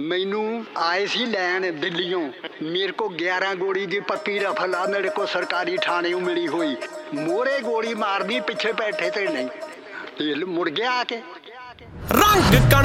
मैनू आए सी लैन दिल्लियों, मेरे को 11 गोली की पक्की रफल आ मेरे को सरकारी थाने मिली हुई। मोरे गोली मारनी, पिछे बैठे थे नहीं, मुड़ गया आके।